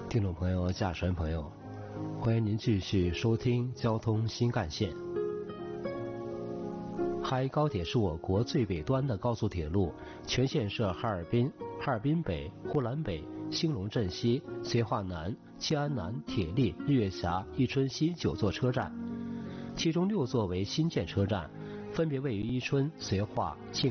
听众朋友、驾船朋友，欢迎您继续收听交通新干线。哈伊高铁是我国最北端的高速铁路，全线设哈尔滨北、呼兰北、兴隆镇西、绥化南、庆安南、铁力、日月峡、伊春西9座车站，其中6座为新建车站，分别位于伊春、绥化、庆